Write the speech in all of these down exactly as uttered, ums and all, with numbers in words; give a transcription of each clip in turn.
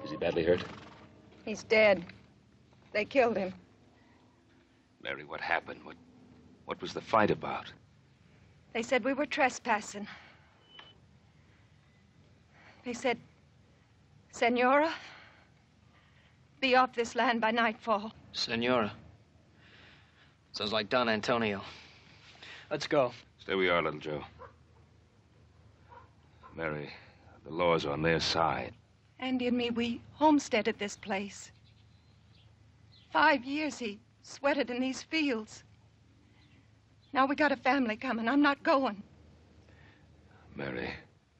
Is he badly hurt? He's dead. They killed him. Mary, what happened? What, what was the fight about? They said we were trespassing. They said, Senora, be off this land by nightfall. Senora. Sounds like Don Antonio. Let's go. Stay where you are, little Joe. Mary, the law's on their side. Andy and me, we homesteaded this place. Five years he sweated in these fields. Now we got a family coming. I'm not going. Mary,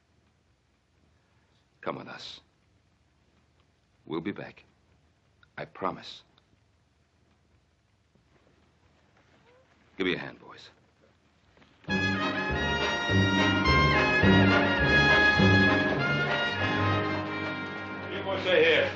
come with us. We'll be back. I promise. Give me a hand, boys. You boys stay here.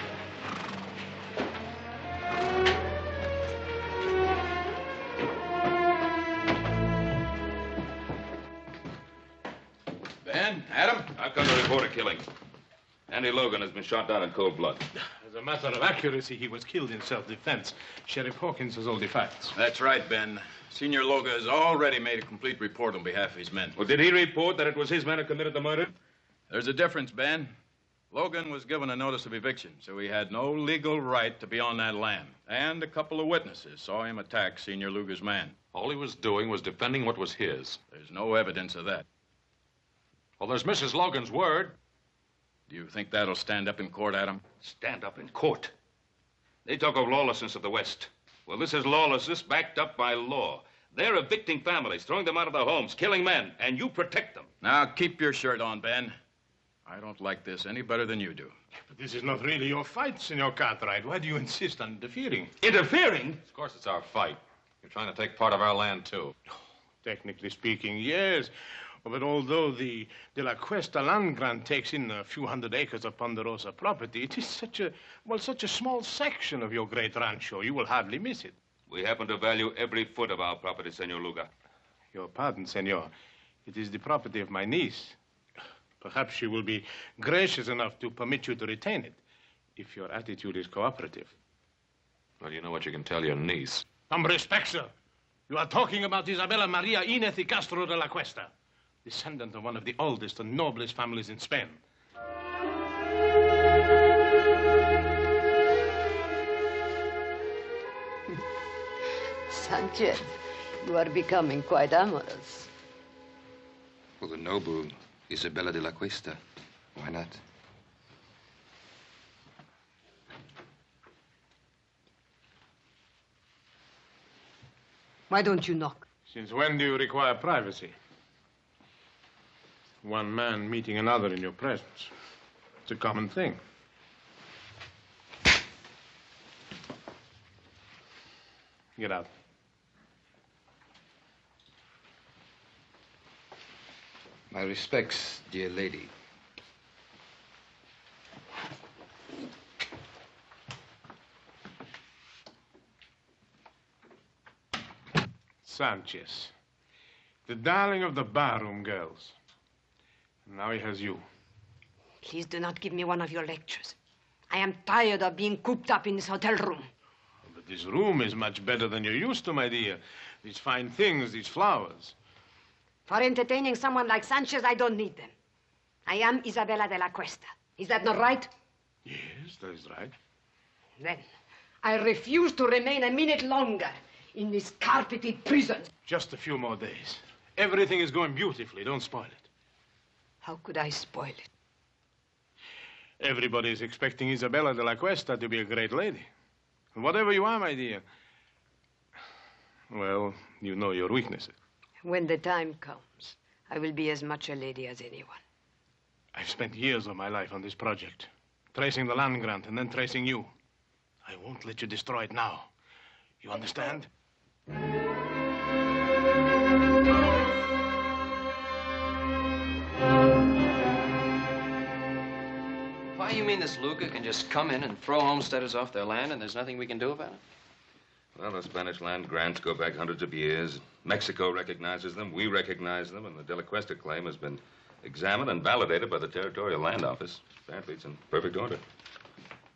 Ben, Adam? I've come to report a killing. Andy Logan has been shot down in cold blood. As a matter of accuracy, he was killed in self-defense. Sheriff Hawkins has all the facts. That's right, Ben. Senior Logan has already made a complete report on behalf of his men. Well, did he report that it was his men who committed the murder? There's a difference, Ben. Logan was given a notice of eviction, so he had no legal right to be on that land. And a couple of witnesses saw him attack Senior Luger's man. All he was doing was defending what was his. There's no evidence of that. Well, there's Missus Logan's word. Do you think that'll stand up in court, Adam? Stand up in court. They talk of lawlessness of the West. Well, this is lawlessness backed up by law. They're evicting families, throwing them out of their homes, killing men, and you protect them. Now, keep your shirt on, Ben. I don't like this any better than you do. But this is not really your fight, Senor Cartwright. Why do you insist on interfering? Interfering? Of course, it's our fight. You're trying to take part of our land, too. Technically speaking, yes. But although the De La Cuesta land grant takes in a few hundred acres of Ponderosa property, it is such a, well, such a small section of your great rancho, you will hardly miss it. We happen to value every foot of our property, Senor Luga. Your pardon, senor. It is the property of my niece. Perhaps she will be gracious enough to permit you to retain it, if your attitude is cooperative. Well, you know what you can tell your niece. Some respect, sir. You are talking about Isabella Maria Inez y Castro de la Cuesta, descendant of one of the oldest and noblest families in Spain. Sanchez, you are becoming quite amorous. For the noble Isabella de la Cuesta, why not? Why don't you knock? Since when do you require privacy? One man meeting another in your presence. It's a common thing. Get out. My respects, dear lady. Sanchez, the darling of the barroom girls. And now he has you. Please do not give me one of your lectures. I am tired of being cooped up in this hotel room. But this room is much better than you're used to, my dear. These fine things, these flowers. For entertaining someone like Sanchez, I don't need them. I am Isabella de la Cuesta. Is that not right? Yes, that is right. Then I refuse to remain a minute longer in this carpeted prison. Just a few more days. Everything is going beautifully. Don't spoil it. How could I spoil it? Everybody is expecting Isabella de la Cuesta to be a great lady. And whatever you are, my dear, well, you know your weaknesses. When the time comes, I will be as much a lady as anyone. I've spent years of my life on this project, tracing the land grant and then tracing you. I won't let you destroy it now. You understand? Why, you mean this Luca can just come in and throw homesteaders off their land and there's nothing we can do about it? Well, the Spanish land grants go back hundreds of years. Mexico recognizes them, we recognize them, and the De La Cuesta claim has been examined and validated by the Territorial Land Office. Apparently, it's in perfect order.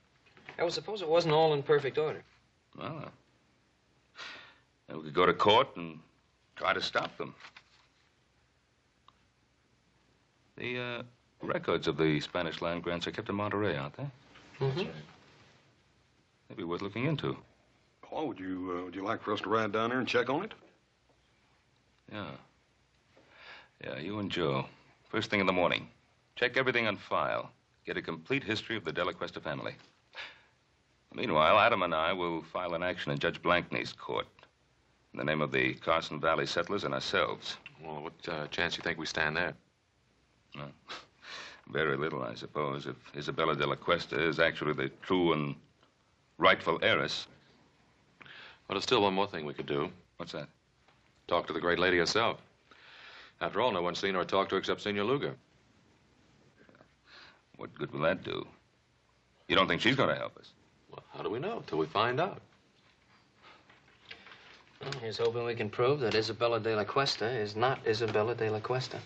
I well, suppose it wasn't all in perfect order. Well, uh, we could go to court and try to stop them. The uh, records of the Spanish land grants are kept in Monterey, aren't they? Mm-hmm. Maybe worth looking into. Paul, would you, uh, would you like for us to ride down there and check on it? Yeah. Yeah, you and Joe. First thing in the morning. Check everything on file. Get a complete history of the Della Cuesta family. Meanwhile, Adam and I will file an action in Judge Blankney's court in the name of the Carson Valley settlers and ourselves. Well, what uh, chance do you think we stand there? No. Very little, I suppose, if Isabella de la Cuesta is actually the true and rightful heiress. Well, there's still one more thing we could do. What's that? Talk to the great lady herself. After all, no one's seen her or talked to her except Senor Luger. What good will that do? You don't think she's going to help us? Well, how do we know? Till we find out. Well, here's hoping we can prove that Isabella de la Cuesta is not Isabella de la Cuesta.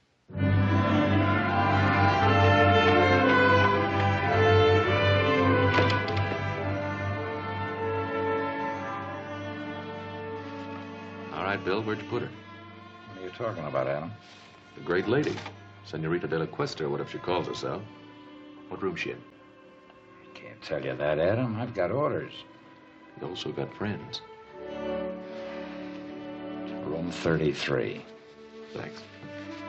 All right, Bill, where'd you put her? What are you talking about, Adam? The great lady. Senorita de la Cuesta, or whatever she calls herself. What room's she in? Can't tell you that, Adam. I've got orders. You also got friends. Room thirty-three. Thanks.